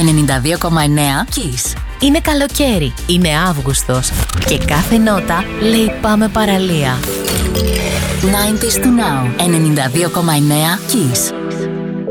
92,9 Kiss. Είναι καλοκαίρι, είναι Αύγουστος και κάθε νότα λέει πάμε παραλία. 90s to now. 92,9 Kiss.